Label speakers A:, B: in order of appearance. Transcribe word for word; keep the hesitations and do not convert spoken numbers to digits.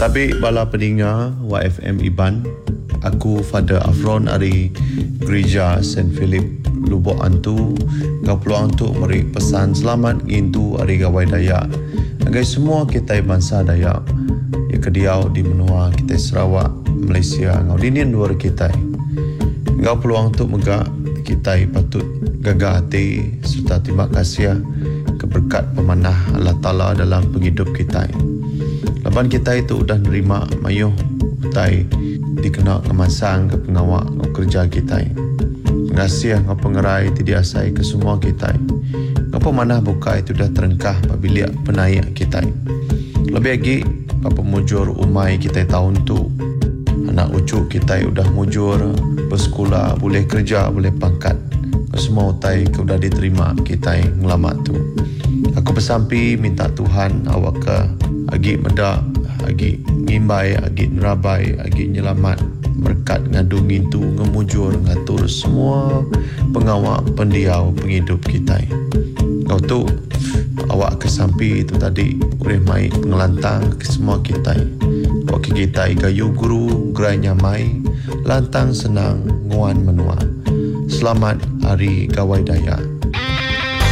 A: Tapi bala pendengar Y F M Iban, aku Father Afron dari Gereja Saint Philip Lubuk Antu ngau peluang untuk beri pesan selamat ngintu hari gawai Dayak agai semua kita bangsa Dayak ya kediau di menua kita Sarawak, Malaysia ngau dinian luar kita ngau peluang untuk megak kita patut gagah hati serta terima kasih keberkat pemanah Allah Ta'ala dalam penghidup kita. Laban kita itu udah nerima mayuh utai dikenal kemasang ke pengawak ke kerja kita. Pengasih ngau pengerai tidiasai ke semua kita. Ngau pemanah buka itu dah terengkah pabilik penaik kita. Lebih lagi apa mujur umai kita tahun tu. Anak ucuk kita udah mujur bersekolah, boleh kerja, boleh pangkat. Semua utai ke udah diterima kita ngelamat tu. Aku bersampi minta Tuhan awak ke agi medak, agi ngimbai, agi nerabai, agi nyelamat berkat ngandungin tu ngemujur ngatur semua pengawak pendiau penghidup kita. Kau tu awak kesampi itu tadi boleh mai pengelantang ke semua kita. Awak kita gayu guru gerai nyamai lantang senang nguan menua. Selamat Hari Gawai Dayak.